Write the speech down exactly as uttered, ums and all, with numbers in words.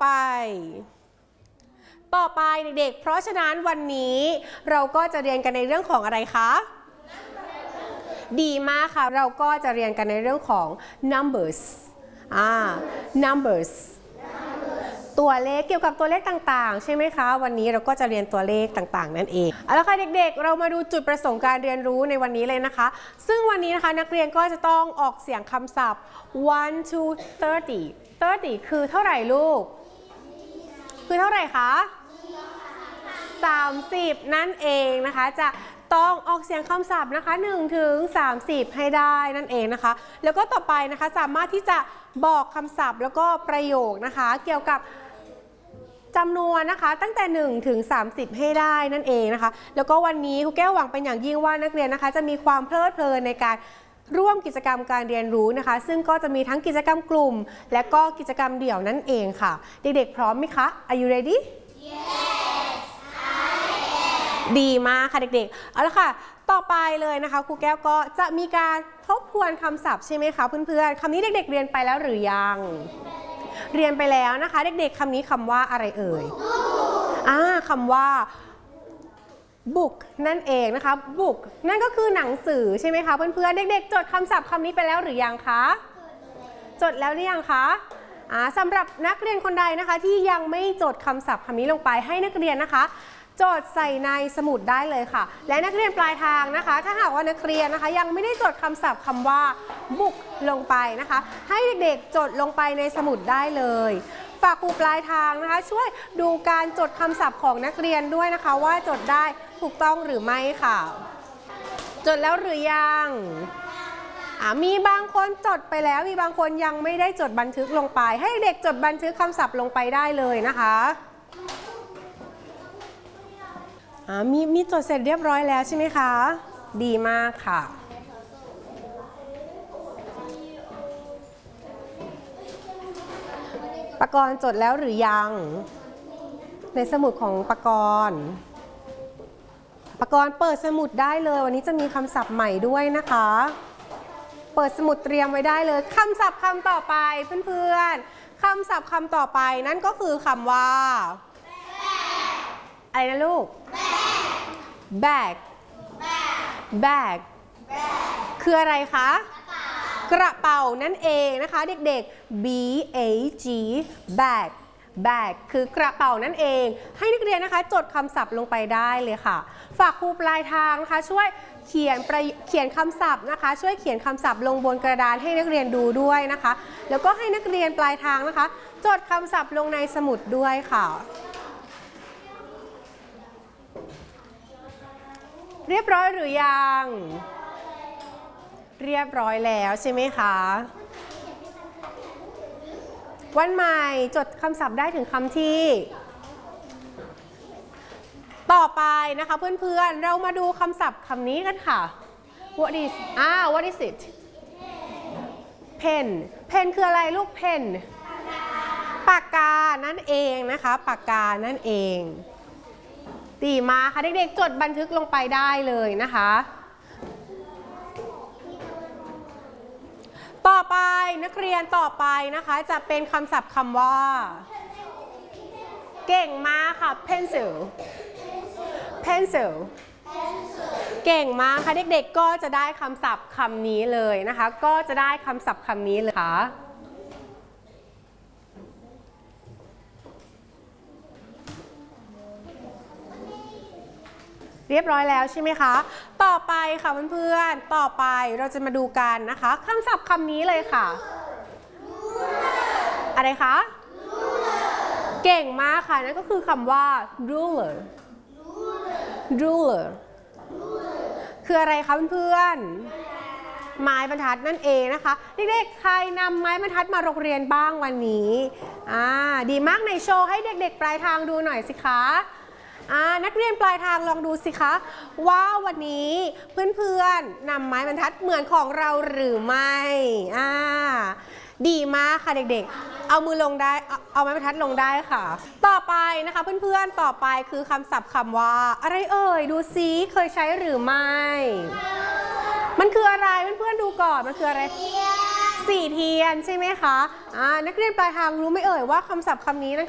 ไปต่อไปเด็กๆเพราะฉะนั้นวันนี้เราก็จะเรียนกันในเรื่องของอะไรคะดีมากค่ะเราก็จะเรียนกันในเรื่องของ numbers อ่า numbers ตัวเลขเกี่ยวกับตัวเลขต่างๆใช่ไหมคะวันนี้เราก็จะเรียนตัวเลขต่างๆนั่นเองเอาละค่ะเด็กๆเรามาดูจุดประสงค์การเรียนรู้ในวันนี้เลยนะคะซึ่งวันนี้นะคะนักเรียนก็จะต้องออกเสียงคำศัพท์ one to thirty thirty คือเท่าไหร่ลูกคือเท่าไหร่คะสามสิบนั่นเองนะคะจะต้องออกเสียงคำศัพท์นะคะหนึ่งถึงสามสิบให้ได้นั่นเองนะคะแล้วก็ต่อไปนะคะสามารถที่จะบอกคำศัพท์แล้วก็ประโยคนะคะเกี่ยวกับจำนวนนะคะตั้งแต่หนึ่งถึงสามสิบให้ได้นั่นเองนะคะแล้วก็วันนี้ครูแก้วหวังเป็นอย่างยิ่งว่านักเรียนนะคะจะมีความเพลิดเพลินในการร่วมกิจกรรมการเรียนรู้นะคะซึ่งก็จะมีทั้งกิจกรรมกลุ่มและก็กิจกรรมเดี่ยวนั่นเองค่ะเด็กๆพร้อมไหมคะ Are you ready? Yes ดีมากค่ะเด็กๆเอาละค่ะต่อไปเลยนะคะครูแก้วก็จะมีการทบทวนคำศัพท์ใช่ไหมคะเพื่อนๆคำนี้เด็กๆเรียนไปแล้วหรือยังเรียนไปแล้วนะคะเด็กๆคำนี้คำว่าอะไรเอ่ยอ่าคำว่า book นั่นเองนะคะ book นั่นก็คือหนังสือใช่ไหมคะเพื่อนๆเด็กๆจดคำศัพท์คำนี้ไปแล้วหรือยังคะจดแล้วหรือยังคะอ่าสำหรับนักเรียนคนใดนะคะที่ยังไม่จดคำศัพท์คำนี้ลงไปให้นักเรียนนะคะจดใส่ในสมุดได้เลยค่ะและนักเรียนปลายทางนะคะถ้าหากว่านักเรียนนะคะยังไม่ได้จดคำศัพท์คำว่า book ลงไปนะคะให้เด็กๆจดลงไปในสมุดได้เลยฝากครูปลายทางนะคะช่วยดูการจดคำศัพท์ของนักเรียนด้วยนะคะว่าจดได้ถูกต้องหรือไม่ค่ะจดแล้วหรือยังมีบางคนจดไปแล้วมีบางคนยังไม่ได้จดบันทึกลงไปให้เด็กจดบันทึกคำศัพท์ลงไปได้เลยนะคะมีมีจดเสร็จเรียบร้อยแล้วใช่ไหมคะดีมากค่ะปกรณ์จดแล้วหรือยังในสมุดของปกรณ์ปกรณ์เปิดสมุดได้เลยวันนี้จะมีคำศัพท์ใหม่ด้วยนะคะเปิดสมุดเตรียมไว้ได้เลยคำศัพท์คำต่อไปเพื่อนๆคำศัพท์คำต่อไปนั่นก็คือคำว่าอะไรนะลูก bag bag คืออะไรคะกระเป๋านั่นเองนะคะเด็กๆ b a g bag bag คือกระเป๋านั่นเองให้นักเรียนนะคะจดคำศัพท์ลงไปได้เลยค่ะฝากครูปลายทางนะคะช่วยเขียนเขียนคำศัพท์นะคะช่วยเขียนคำศัพท์ลงบนกระดานให้นักเรียนดูด้วยนะคะแล้วก็ให้นักเรียนปลายทางนะคะจดคำศัพท์ลงในสมุดด้วยค่ะเรียบร้อยหรือยังเรียบร้อยแล้วใช่ไหมคะวันใหม่จดคำศัพท์ได้ถึงคำที่ต่อไปนะคะเพื่อนๆเรามาดูคำศัพท์คำนี้กันค่ะ What is อ่า What is it pen pen คืออะไรลูก pen ปากกานั่นเองนะคะปากกานั่นเองดีมากค่ะเด็กๆจดบันทึกลงไปได้เลยนะคะต่อไปนักเรียนต่อไปนะคะจะเป็นคำศัพท์คำว่าเก่งมากค่ะ pencil pencil เก่งมากค่ะเด็กๆก็จะได้คำศัพท์คำนี้เลยนะคะก็จะได้คำศัพท์คำนี้เลยค่ะเรียบร้อยแล้วใช่ไหมคะต่อไปค่ะเพื่อนๆต่อไปเราจะมาดูกันนะคะคำศัพท์คำนี้เลยค่ะอะไรคะเก่งมากค่ะนั่นก็คือคำว่า ruler ruler คืออะไรคะเพื่อนๆไม้บรรทัดนั่นเองนะคะเด็กๆใครนำไม้บรรทัดมาโรงเรียนบ้างวันนี้อ่าดีมากในโชว์ให้เด็กๆปลายทางดูหน่อยสิคะนักเรียนปลายทางลองดูสิคะว่าวันนี้เพื่อนๆนำไม้บรรทัดเหมือนของเราหรือไม่อ่าดีมากค่ะเด็กๆเอามือลงได้เอาไม้บรรทัดลงได้ค่ะต่อไปนะคะเพื่อนๆต่อไปคือคำศัพท์คำว่าอะไรเอ่ยดูซิเคยใช้หรือไม่มันคืออะไรเพื่อนๆดูก่อนมันคืออะไรสี่เทียนใช่ไหมคะอ่านักเรียนปลายทางรู้ไหมเอ่ยว่าคำศัพท์คำนี้นั่น